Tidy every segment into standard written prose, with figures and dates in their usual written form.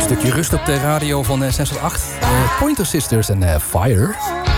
Stukje rust op de radio van 608. Pointer Sisters en Fire.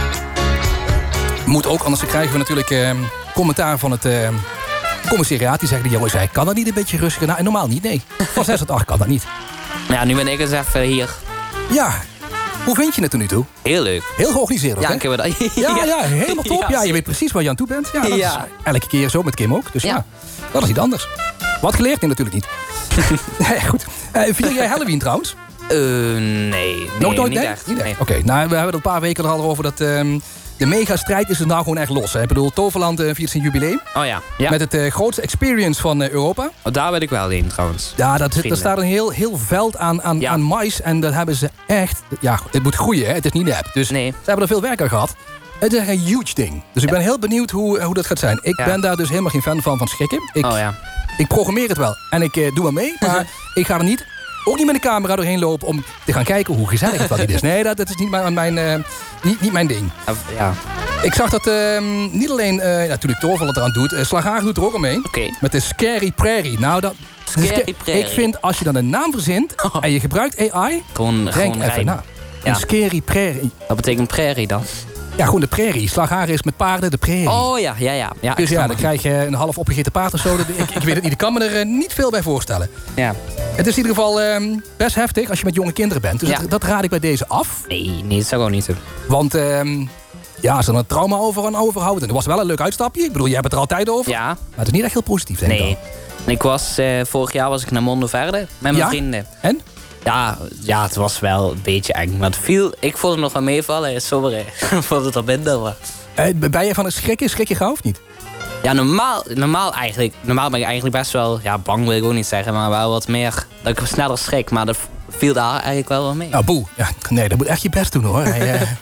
Moet ook, anders krijgen we natuurlijk commentaar van het commissariaat. Die zeggen, jongens, kan dat niet een beetje rustiger? Nou, normaal niet, nee. Van 608 kan dat niet. Ja, nu ben ik eens even hier. Ja, hoe vind je het tot nu toe? Heel leuk. Heel georganiseerd ook, ja, hè? Ik heb dat. Ja, helemaal top. Ja, je weet precies waar je aan toe bent. Ja, dat is elke keer zo met Kim ook. Dus ja, dat is iets anders. Wat geleerd? Nee, natuurlijk niet. Nee, goed. Vier jij Halloween trouwens? Nee. Nog nooit? Niet Nee? echt. Nee. Oké, nou, we hebben het een paar weken al over dat... de mega-strijd is er nou gewoon echt los. Hè? Ik bedoel, Toverland viert zijn jubileum. Oh ja. Met het grootste experience van Europa. Oh, daar ben ik wel in trouwens. Ja, daar staat een heel veld aan mais. En dat hebben ze echt... Ja, het moet groeien, hè? Het is niet nep. Dus ze hebben er veel werk aan gehad. Het is echt een huge ding. Dus ik ben heel benieuwd hoe dat gaat zijn. Ik ben daar dus helemaal geen fan van schrikken. Ik programmeer het wel. En ik doe wel mee. Maar ik ga er ook niet met de camera doorheen lopen om te gaan kijken hoe gezellig het wel niet is. Nee, dat is niet mijn ding. Ja. Ik zag dat niet alleen natuurlijk Toverland eraan doet. Slagaar doet er ook al mee. Okay. Met de Scary Prairie. Nou, Scary Prairie. Ik vind, als je dan een naam verzint en je gebruikt AI, denk even na. Een Scary Prairie. Wat betekent prairie dan? Ja, gewoon de prairie. Slagaar is met paarden de prairie. Oh ja. Dus ja, dan krijg je een half opgegeten paard of zo. Ik weet het niet. Ik kan me er niet veel bij voorstellen. Ja. Het is in ieder geval best heftig als je met jonge kinderen bent. Dus dat raad ik bij deze af. Nee, dat zou ik ook niet doen. Want als er een trauma overhoudt. En dat was wel een leuk uitstapje. Ik bedoel, je hebt het er altijd over. Ja. Maar het is niet echt heel positief, denk ik. Nee. Ik was, vorig jaar was ik naar Mondoverde met mijn vrienden. En? Ja, het was wel een beetje eng. Maar ik vond het nog wel meevallen. Sommigen vond het al minder. Maar... ben je van het schrikken? Schrik je gauw of niet? Ja, normaal ben ik eigenlijk best wel... Ja, bang wil ik ook niet zeggen, maar wel wat meer... Dat ik sneller schrik, maar dat viel daar eigenlijk wel mee. Nou, boe. Ja, nee, dat moet echt je best doen, hoor.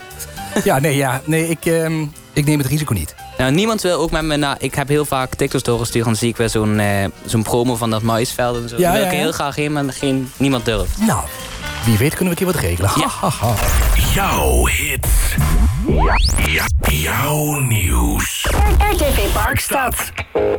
Ik neem het risico niet. Nou, niemand wil ook met me... ik heb heel vaak TikToks doorgestuurd... en dan zie ik weer zo'n promo van dat maisveld en zo. Daar wil ik heel graag heen, maar niemand durft. Nou, wie weet kunnen we een keer wat regelen. Ja. Jouw hits. Jouw nieuws. RTV Parkstad.